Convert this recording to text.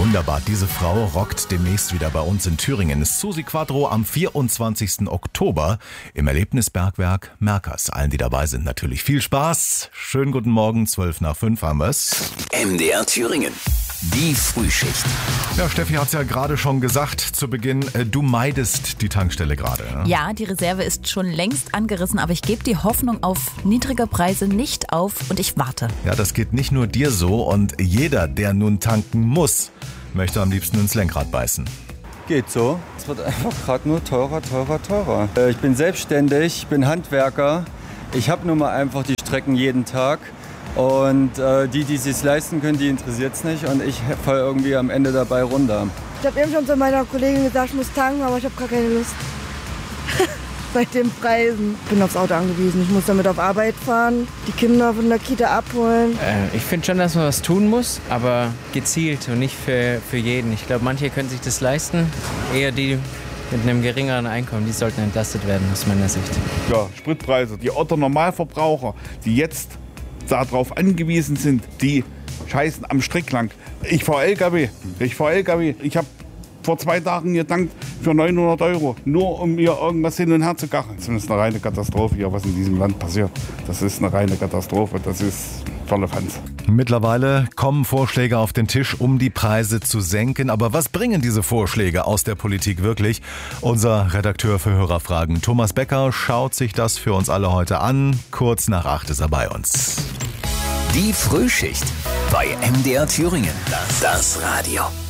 Wunderbar, diese Frau rockt demnächst wieder bei uns in Thüringen. Susi Quadro am 24. Oktober im Erlebnisbergwerk Merkers. Allen, die dabei sind, natürlich viel Spaß. Schönen guten Morgen, 5:12 haben wir's. MDR Thüringen. Die Frühschicht. Ja, Steffi hat es ja gerade schon gesagt zu Beginn, du meidest die Tankstelle gerade. Ne? Ja, die Reserve ist schon längst angerissen, aber ich gebe die Hoffnung auf niedrige Preise nicht auf und ich warte. Ja, das geht nicht nur dir so und jeder, der nun tanken muss, möchte am liebsten ins Lenkrad beißen. Geht so. Es wird einfach gerade nur teurer. Ich bin selbstständig, ich bin Handwerker. Ich habe nun mal einfach die Strecken jeden Tag. Und die es sich leisten können, die interessiert es nicht. Und ich falle irgendwie am Ende dabei runter. Ich habe eben schon zu meiner Kollegin gesagt, ich muss tanken, aber ich habe gar keine Lust. Bei den Preisen. Ich bin aufs Auto angewiesen. Ich muss damit auf Arbeit fahren, die Kinder von der Kita abholen. Ich finde schon, dass man was tun muss, aber gezielt und nicht für jeden. Ich glaube, manche können sich das leisten. Eher die mit einem geringeren Einkommen, die sollten entlastet werden, aus meiner Sicht. Ja, Spritpreise. Die Otto-Normalverbraucher, die jetzt darauf angewiesen sind, die scheißen am Strick lang. Ich fahre LKW. Ich habe vor 2 Tagen getankt für 900 €, nur um mir irgendwas hin und her zu gachen. Das ist eine reine Katastrophe hier, was in diesem Land passiert. Das ist eine reine Katastrophe. Das ist Firlefanz. Mittlerweile kommen Vorschläge auf den Tisch, um die Preise zu senken. Aber was bringen diese Vorschläge aus der Politik wirklich? Unser Redakteur für Hörerfragen, Thomas Becker, schaut sich das für uns alle heute an. Kurz nach 8 ist er bei uns. Die Frühschicht bei MDR Thüringen. Das Radio.